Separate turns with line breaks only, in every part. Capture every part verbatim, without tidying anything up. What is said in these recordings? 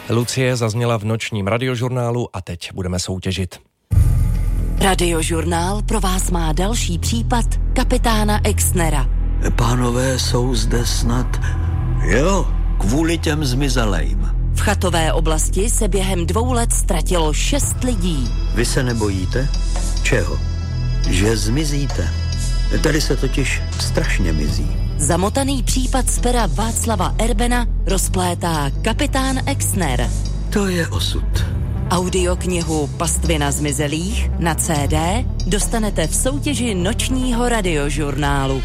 Lucie zazněla v nočním radiožurnálu a teď budeme soutěžit.
Radiožurnál pro vás má další případ kapitána Exnera.
Pánové, jsou zde snad... Jo, kvůli těm zmizelejm.
V chatové oblasti se během dvou let ztratilo šest lidí.
Vy se nebojíte? Čeho? Že zmizíte. Tady se totiž strašně mizí.
Zamotaný případ z pera Václava Erbena rozplétá kapitán Exner.
To je osud.
Audioknihu Pastvina zmizelých na C D dostanete v soutěži nočního radiožurnálu.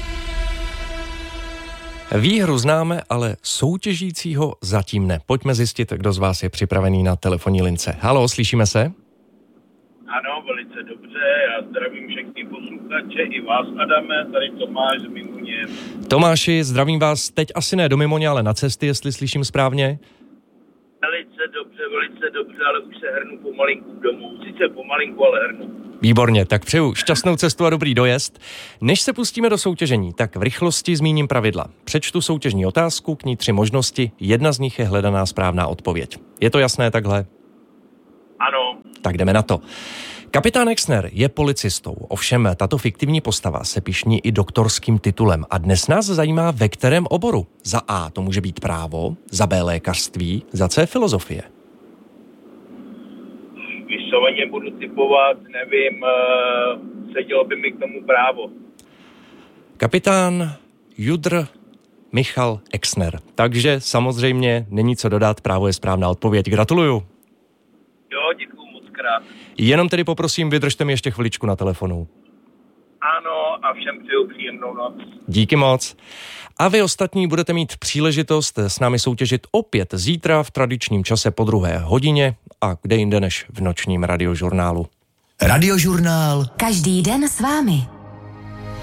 Výhru známe, ale soutěžícího zatím ne. Pojďme zjistit, kdo z vás je připravený na telefonní lince. Haló, slyšíme se?
Ano, velice dobře. Já zdravím všechny posluchače, i vás, Adame, tady Tomáš z Mimoně.
Tomáši, zdravím vás teď asi ne do Mimoně, ale na cesty, jestli slyším správně.
Velice dobře, velice dobře, ale už se hrnu pomalinku domů. Sice pomalinku, ale hrnu.
Výborně, tak přeju šťastnou cestu a dobrý dojezd. Než se pustíme do soutěžení, tak v rychlosti zmíním pravidla. Přečtu soutěžní otázku, k ní tři možnosti, jedna z nich je hledaná správná odpověď. Je to jasné takhle?
Ano.
Tak jdeme na to. Kapitán Exner je policistou, ovšem tato fiktivní postava se pyšní i doktorským titulem a dnes nás zajímá, ve kterém oboru. Za A to může být právo, za B lékařství, za C filozofie.
Vysloveně budu typovat, nevím, sedělo by mi k tomu právo.
Kapitán Judr Michal Exner. Takže samozřejmě není co dodat, právo je správná odpověď. Gratuluju.
Jo, děkuju moc krát.
Jenom tedy poprosím, vydržte mi ještě chviličku na telefonu.
Ano, a všem přeju příjemnou noc.
Díky moc. A vy ostatní budete mít příležitost s námi soutěžit opět zítra v tradičním čase po druhé hodině a kde jinde než v nočním radiožurnálu.
Radiožurnál.
Každý den s vámi.